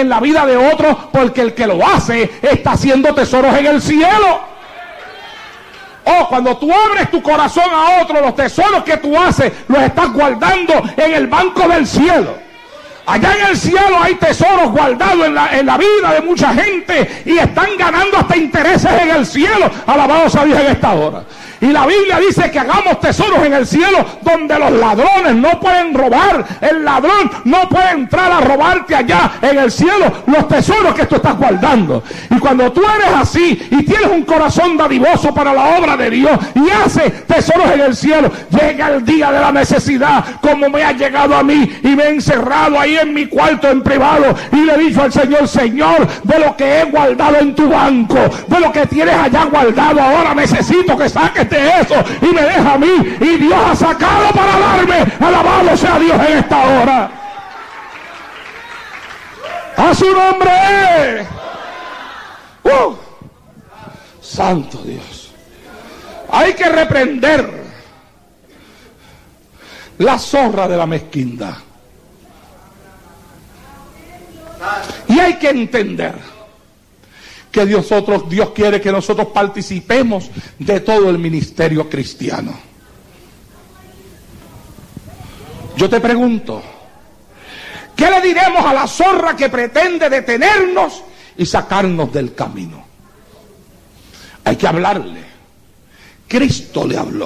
en la vida de otros, porque el que lo hace está haciendo tesoros en el cielo. Oh, cuando tú abres tu corazón a otro, los tesoros que tú haces los estás guardando en el banco del cielo. Allá en el cielo hay tesoros guardados en la vida de mucha gente y están ganando hasta intereses en el cielo. Alabado sea Dios en esta hora. Y la Biblia dice que hagamos tesoros en el cielo donde los ladrones no pueden robar. El ladrón no puede entrar a robarte allá en el cielo los tesoros que tú estás guardando. Y cuando tú eres así y tienes un corazón dadivoso para la obra de Dios y haces tesoros en el cielo, llega el día de la necesidad, como me ha llegado a mí, y me he encerrado ahí en mi cuarto en privado y le he dicho al Señor: Señor, de lo que he guardado en tu banco, de lo que tienes allá guardado, ahora necesito que saques de eso y me deja a mí. Y Dios ha sacado para darme. Alabado sea Dios en esta hora. A su nombre. Santo Dios. Hay que reprender la zorra de la mezquindad. Y hay que entender que Dios quiere que nosotros participemos de todo el ministerio cristiano. Yo te pregunto, ¿qué le diremos a la zorra que pretende detenernos y sacarnos del camino? Hay que hablarle. Cristo le habló.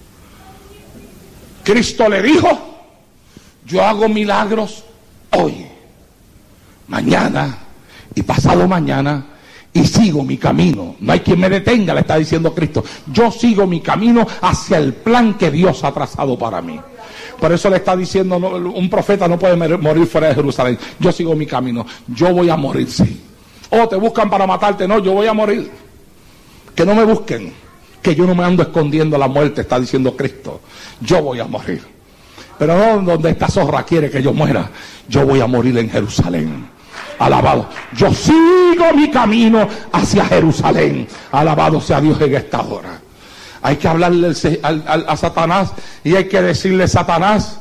Cristo le dijo: yo hago milagros hoy, mañana y pasado mañana, y sigo mi camino. No hay quien me detenga, le está diciendo Cristo. Yo sigo mi camino hacia el plan que Dios ha trazado para mí. Por eso le está diciendo, un profeta no puede morir fuera de Jerusalén. Yo sigo mi camino. Yo voy a morir, sí. Oh, te buscan para matarte. No, yo voy a morir. Que no me busquen, que yo no me ando escondiendo la muerte, está diciendo Cristo. Yo voy a morir. Pero no donde esta zorra quiere que yo muera. Yo voy a morir en Jerusalén. Alabado. Yo sigo mi camino hacia Jerusalén. Alabado sea Dios en esta hora. Hay que hablarle a Satanás y hay que decirle: Satanás,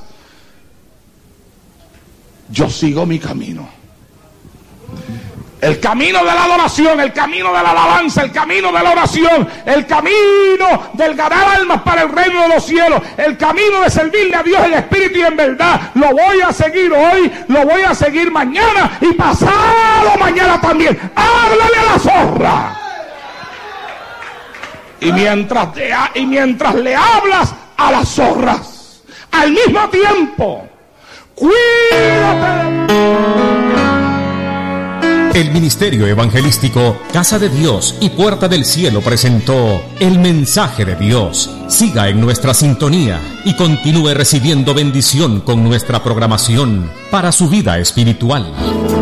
yo sigo mi camino. El camino de la adoración, el camino de la alabanza, el camino de la oración, el camino del ganar almas para el reino de los cielos, el camino de servirle a Dios en espíritu y en verdad. Lo voy a seguir hoy, lo voy a seguir mañana y pasado mañana también. Háblale a la zorra. Y mientras le hablas a las zorras, al mismo tiempo, cuídate. El Ministerio Evangelístico Casa de Dios y Puerta del Cielo presentó El Mensaje de Dios. Siga en nuestra sintonía y continúe recibiendo bendición con nuestra programación para su vida espiritual.